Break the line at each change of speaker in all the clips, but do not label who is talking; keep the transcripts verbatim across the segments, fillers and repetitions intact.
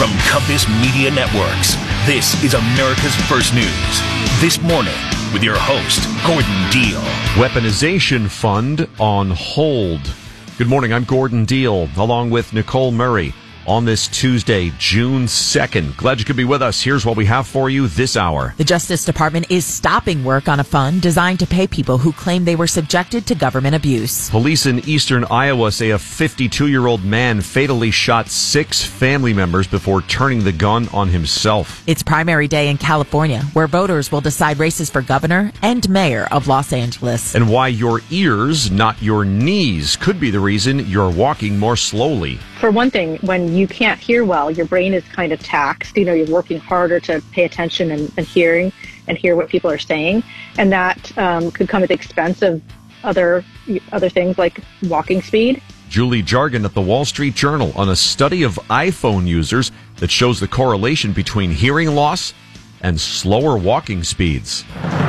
From Compass Media Networks, this is America's First News. This morning, with your host, Gordon Deal.
Weaponization fund on hold. Good morning, I'm Gordon Deal, along with Nicole Murray, on this Tuesday, June second. Glad you could be with us. Here's what we have for you this hour.
The Justice Department is stopping work on a fund designed to pay people who claim they were subjected to government abuse.
Police in eastern Iowa say a fifty-two-year-old man fatally shot six family members before turning the gun on himself.
It's primary day in California, where voters will decide races for governor and mayor of Los Angeles.
And why your ears, not your knees, could be the reason you're walking more slowly.
For one thing, when you can't hear well, your brain is kind of taxed. You know, you're working harder to pay attention and, and hearing and hear what people are saying. And that um, could come at the expense of other other things like walking speed.
Julie Jargon at the Wall Street Journal on a study of iPhone users that shows the correlation between hearing loss and slower walking speeds.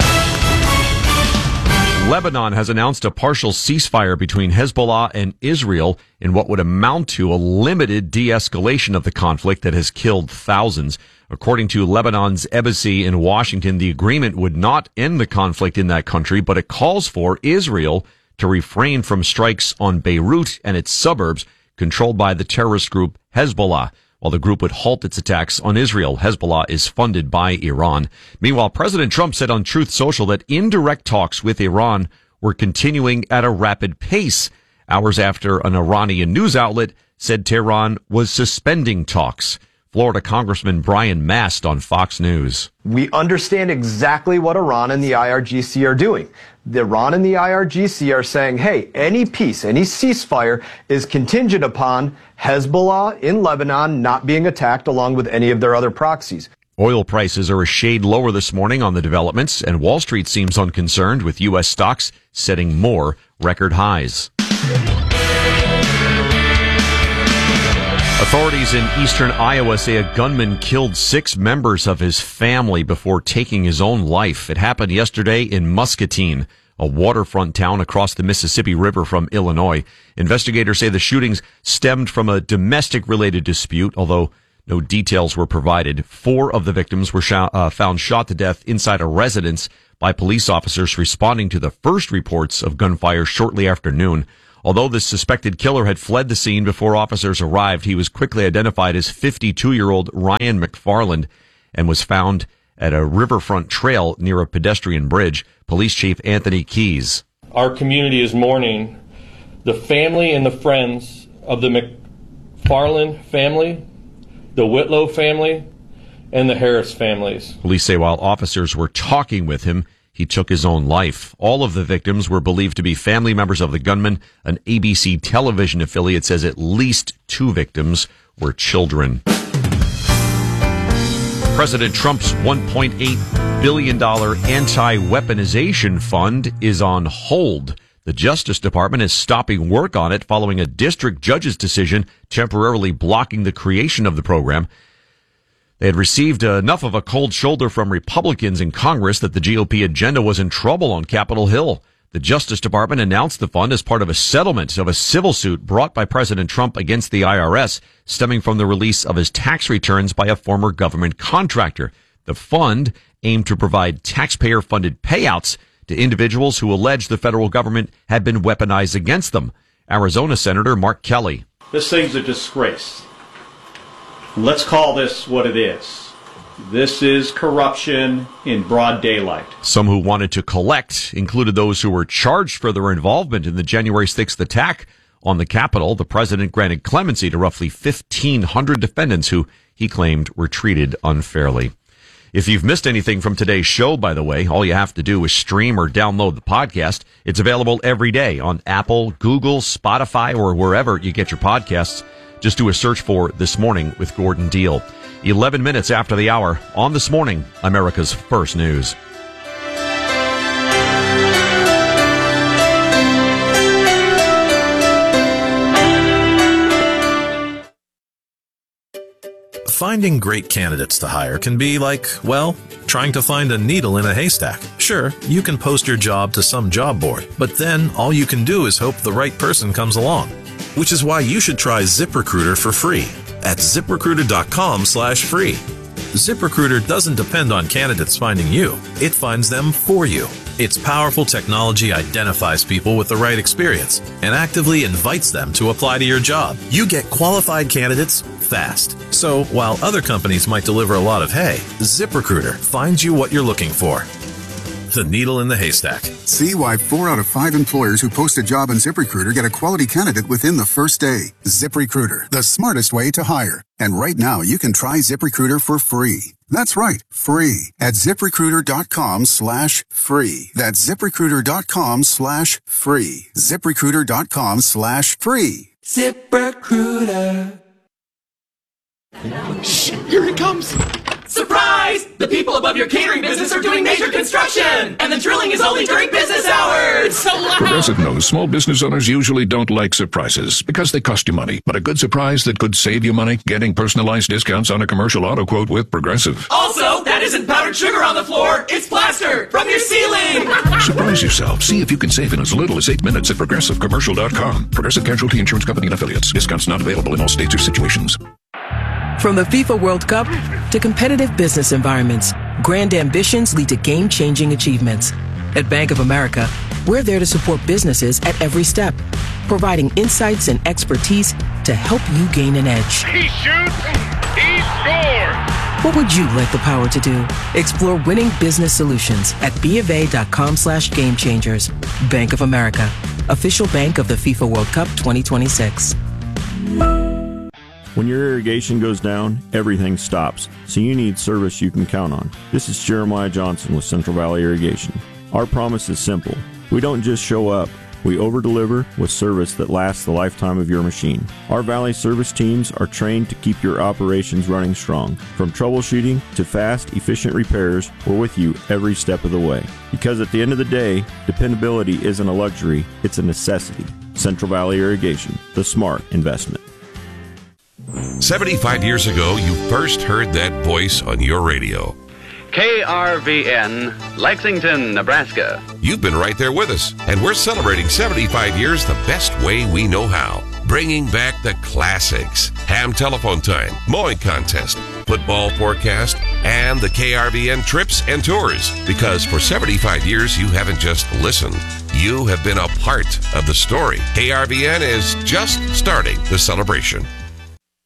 Lebanon has announced a partial ceasefire between Hezbollah and Israel in what would amount to a limited de-escalation of the conflict that has killed thousands. According to Lebanon's embassy in Washington, the agreement would not end the conflict in that country, but it calls for Israel to refrain from strikes on Beirut and its suburbs controlled by the terrorist group Hezbollah. While the group would halt its attacks on Israel, Hezbollah is funded by Iran. Meanwhile, President Trump said on Truth Social that indirect talks with Iran were continuing at a rapid pace, hours after an Iranian news outlet said Tehran was suspending talks. Florida Congressman Brian Mast on Fox News.
We understand exactly what Iran and the I R G C are doing. The Iran and the I R G C are saying, hey, any peace, any ceasefire is contingent upon Hezbollah in Lebanon not being attacked along with any of their other proxies.
Oil prices are a shade lower this morning on the developments, and Wall Street seems unconcerned with U S stocks setting more record highs. Authorities in eastern Iowa say a gunman killed six members of his family before taking his own life. It happened yesterday in Muscatine, a waterfront town across the Mississippi River from Illinois. Investigators say the shootings stemmed from a domestic-related dispute, although no details were provided. Four of the victims were sh- uh, found shot to death inside a residence by police officers responding to the first reports of gunfire shortly after noon. Although the suspected killer had fled the scene before officers arrived, he was quickly identified as fifty-two-year-old Ryan McFarland and was found at a riverfront trail near a pedestrian bridge. Police Chief Anthony Keys.
Our community is mourning the family and the friends of the McFarland family, the Whitlow family, and the Harris families.
Police say while officers were talking with him, he took his own life. All of the victims were believed to be family members of the gunman. An A B C television affiliate says at least two victims were children. President Trump's one point eight billion dollars anti-weaponization fund is on hold. The Justice Department is stopping work on it following a district judge's decision temporarily blocking the creation of the program. They had received enough of a cold shoulder from Republicans in Congress that the G O P agenda was in trouble on Capitol Hill. The Justice Department announced the fund as part of a settlement of a civil suit brought by President Trump against the I R S, stemming from the release of his tax returns by a former government contractor. The fund aimed to provide taxpayer-funded payouts to individuals who allege the federal government had been weaponized against them. Arizona Senator Mark Kelly.
This thing's a disgrace. Let's call this what it is. This is corruption in broad daylight.
Some who wanted to collect included those who were charged for their involvement in the January sixth attack on the Capitol. The president granted clemency to roughly fifteen hundred defendants who he claimed were treated unfairly. If you've missed anything from today's show, by the way, all you have to do is stream or download the podcast. It's available every day on Apple, Google, Spotify, or wherever you get your podcasts. Just do a search for This Morning with Gordon Deal. eleven minutes after the hour on This Morning, America's First News.
Finding great candidates to hire can be like, well, trying to find a needle in a haystack. Sure, you can post your job to some job board, but then all you can do is hope the right person comes along. Which is why you should try ZipRecruiter for free. at ZipRecruiter.com slash free. ZipRecruiter doesn't depend on candidates finding you. It finds them for you. Its powerful technology identifies people with the right experience and actively invites them to apply to your job. You get qualified candidates fast. So while other companies might deliver a lot of hay, ZipRecruiter finds you what you're looking for. The needle in the haystack.
See why four out of five employers who post a job on ZipRecruiter get a quality candidate within the first day. ZipRecruiter, the smartest way to hire. And right now, you can try ZipRecruiter for free. That's right, free at ZipRecruiter.com slash free. That's ZipRecruiter.com slash free. ZipRecruiter.com slash free.
ZipRecruiter. Shh, here it comes. Surprise! The people above your catering business are doing major construction, and the drilling is only during business hours. So loud.
Progressive knows small business owners usually don't like surprises because they cost you money. But a good surprise that could save you money, getting personalized discounts on a commercial auto quote with Progressive.
Also, that isn't powdered sugar on the floor. It's plaster from your ceiling.
Surprise yourself. See if you can save in as little as eight minutes at Progressive Commercial dot com. Progressive Casualty Insurance Company and Affiliates. Discounts not available in all states or situations.
From the FIFA World Cup to competitive business environments, grand ambitions lead to game-changing achievements. At Bank of America, we're there to support businesses at every step, providing insights and expertise to help you gain an edge.
He shoots, he scores!
What would you like the power to do? Explore winning business solutions at BofA.com slash game changers. Bank of America, official bank of the FIFA World Cup twenty twenty-six.
When your irrigation goes down, everything stops, so you need service you can count on. This is Jeremiah Johnson with Central Valley Irrigation. Our promise is simple. We don't just show up. We over-deliver with service that lasts the lifetime of your machine. Our Valley service teams are trained to keep your operations running strong. From troubleshooting to fast, efficient repairs, we're with you every step of the way. Because at the end of the day, dependability isn't a luxury, it's a necessity. Central Valley Irrigation, the smart investment.
seventy-five years ago, you first heard that voice on your radio.
K R V N, Lexington, Nebraska.
You've been right there with us, and we're celebrating seventy-five years the best way we know how. Bringing back the classics. Ham telephone time, mowing contest, football forecast, and the K R V N trips and tours. Because for seventy-five years, you haven't just listened. You have been a part of the story. K R V N is just starting the celebration.